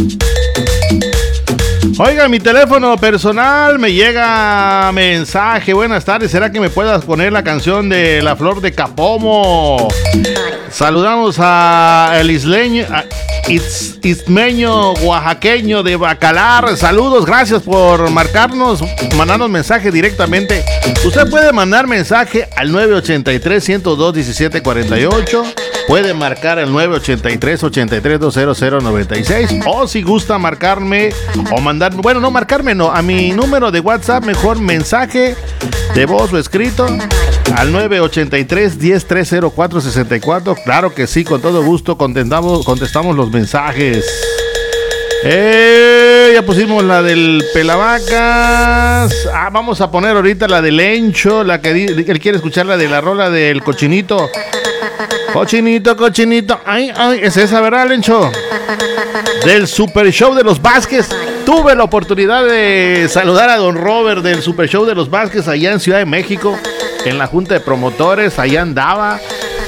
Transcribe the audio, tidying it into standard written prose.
Oiga, mi teléfono personal me llega mensaje. Buenas tardes, ¿será que me puedas poner la canción de La Flor de Capomo? Saludamos a el ismeño oaxaqueño de Bacalar. Saludos, gracias por mandarnos mensaje directamente. Usted puede mandar mensaje al 983-102-1748. Puede marcar el 983-83-200-96. O si gusta marcarme o mandar, bueno, no marcarme, no, a mi número de WhatsApp, mejor mensaje de voz o escrito al 983-10-304-64. Claro que sí, con todo gusto contestamos los mensajes. Ya pusimos la del Pelavacas. Vamos a poner ahorita la del Encho, la que él quiere escuchar, la de la rola del Cochinito. Cochinito. Ay, es esa, ¿verdad, Lencho? Del Super Show de los Vázquez. Tuve la oportunidad de saludar a don Robert del Super Show de los Vázquez allá en Ciudad de México, en la Junta de Promotores. Allá andaba.